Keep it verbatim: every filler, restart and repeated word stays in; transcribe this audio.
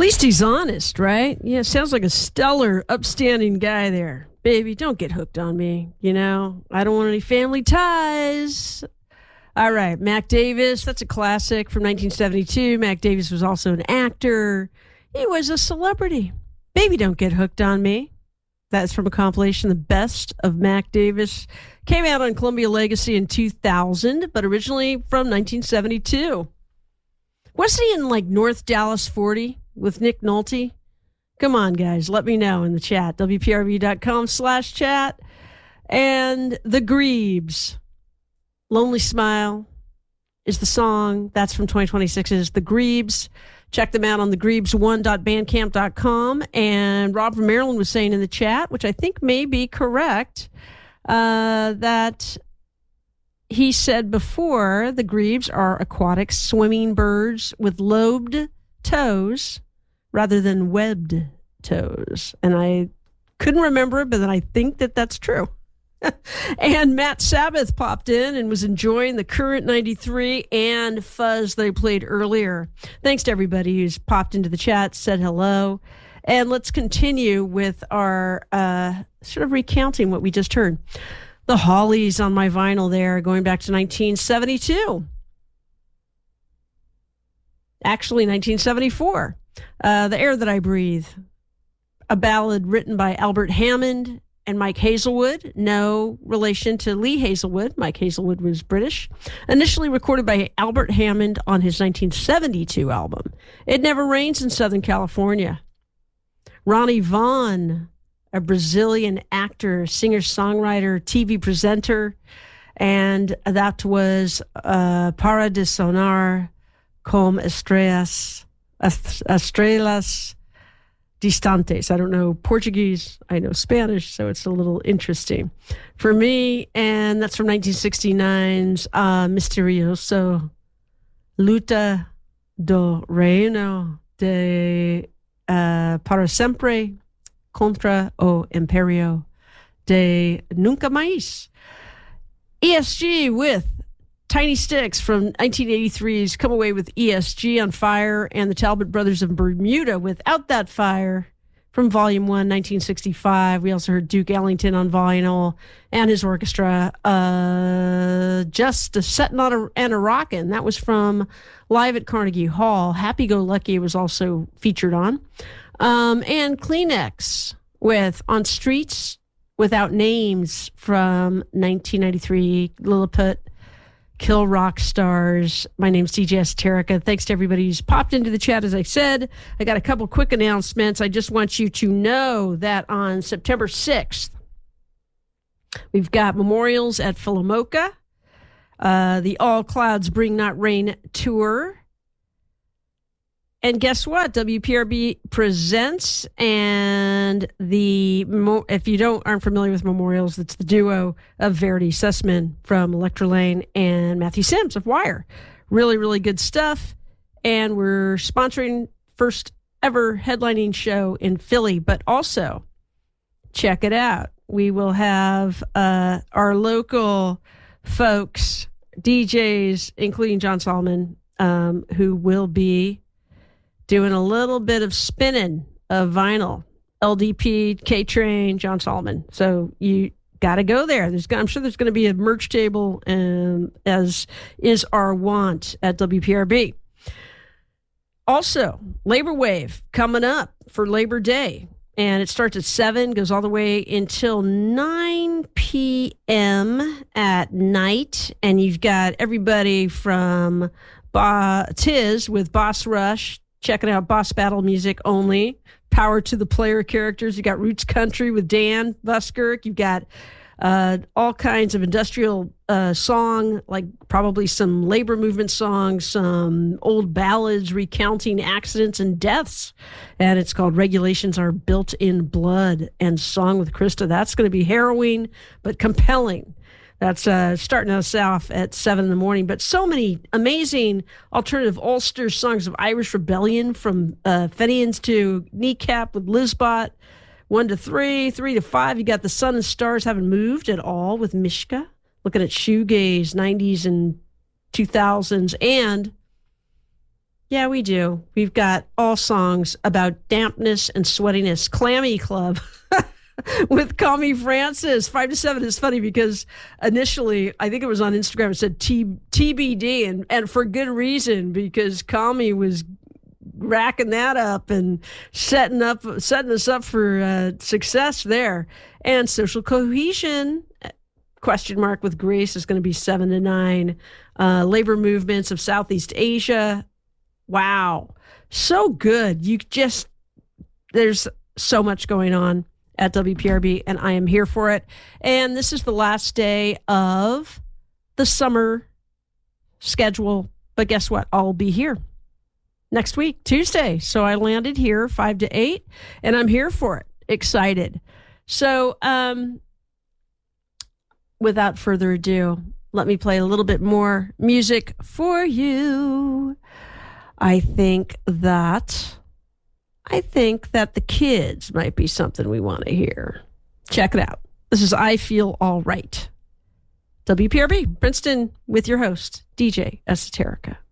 least he's honest, right? Yeah, sounds like a stellar, upstanding guy there. Baby, don't get hooked on me. You know, I don't want any family ties. All right, Mac Davis, that's a classic from nineteen seventy-two. Mac Davis was also an actor. He was a celebrity. Baby, don't get hooked on me. That's from a compilation, The Best of Mac Davis. Came out on Columbia Legacy in two thousand, but originally from nineteen seventy-two. Wasn't he in like North Dallas forty with Nick Nolte? Come on, guys. Let me know in the chat. W P R V dot com slash chat. And The Grebes. Lonely Smile is the song. That's from twenty twenty-six's The Grebes. Check them out on the grebes one dot bandcamp dot com. And Rob from Maryland was saying in the chat, which I think may be correct, uh, that he said before the grebes are aquatic swimming birds with lobed toes rather than webbed toes. And I couldn't remember it, but then I think that that's true. And Matt Sabbath popped in and was enjoying the Current ninety-three and Fuzz they played earlier. Thanks to everybody who's popped into the chat, said hello. And let's continue with our uh, sort of recounting what we just heard. The Hollies on my vinyl there, going back to nineteen seventy-two. Actually, nineteen seventy-four. Uh, The Air That I Breathe, a ballad written by Albert Hammond and Mike Hazelwood. No relation to Lee Hazelwood. Mike Hazelwood was British. Initially recorded by Albert Hammond on his nineteen seventy-two album, It Never Rains in Southern California. Ronnie Vaughn, a Brazilian actor, singer-songwriter, T V presenter, and that was uh, Para de Sonar com Estrelas, Estrelas Distantes. I don't know Portuguese. I know Spanish, so it's a little interesting for me. And that's from nineteen sixty-nine's uh, Misterioso Luta do Reino de uh, Para Sempre contra o Imperio de Nunca Mais. E S G with Tiny Sticks from nineteen eighty-three's Come Away with E S G on Fire, and the Talbot Brothers of Bermuda with Out That Fire from Volume one, nineteen sixty-five. We also heard Duke Ellington on vinyl and his orchestra. Uh, just a Settin' on a, and a Rockin'. That was from Live at Carnegie Hall. Happy Go Lucky was also featured on. Um, and Kleenex with On Streets Without Names from nineteen ninety-three. Lilliput, Kill Rock Stars. My name's D J Esoterica. Thanks to everybody who's popped into the chat. As I said, I got a couple quick announcements. I just want you to know that on September sixth, we've got memorials at Philomoka, uh, the All Clouds Bring Not Rain tour. And guess what? W P R B presents, and the, if you don't aren't familiar with memorials, it's the duo of Verity Sussman from Electrolane and Matthew Sims of Wire. Really, really good stuff. And we're sponsoring first ever headlining show in Philly, but also check it out. We will have uh, our local folks, D Js, including John Solomon, um, who will be doing a little bit of spinning of vinyl. L D P, K-Train, John Solomon. So you got to go there. There's, I'm sure there's going to be a merch table, um, as is our want at W P R B. Also, Labor Wave coming up for Labor Day. And it starts at seven, goes all the way until nine p.m. at night. And you've got everybody from Ba- Tiz with Boss Rush, checking out Boss Battle music only. Power to the Player characters. You got Roots Country with Dan Buskirk. You've got uh, all kinds of industrial uh, song, like probably some labor movement songs, some old ballads recounting accidents and deaths. And it's called Regulations Are Built in Blood, and Song with Krista. That's going to be harrowing but compelling. That's uh, starting us off at seven in the morning. But so many amazing alternative Ulster songs of Irish rebellion, from uh, Fenians to Kneecap with Lizbot. One to three, three to five. You got The Sun and Stars Haven't Moved at All with Mishka. Looking at shoegaze, nineties and two thousands. And Yeah, we do. We've got all songs about dampness and sweatiness. Clammy Club with Call Me Francis. Five to seven is funny because initially, I think it was on Instagram, it said T- TBD, and, and for good reason, because Call Me was racking that up and setting up setting us up for uh, success there. And Social Cohesion, question mark with Grace, is going to be seven to nine. Uh, labor movements of Southeast Asia. Wow. So good. You just, there's so much going on at W P R B, and I am here for it. And this is the last day of the summer schedule. But guess what? I'll be here next week, Tuesday. So I landed here five to eight, and I'm here for it. Excited. So um, without further ado, let me play a little bit more music for you. I think that I think that the Kids might be something we want to hear. Check it out. This is I Feel All Right. W P R B, Princeton, with your host, D J Esoterica.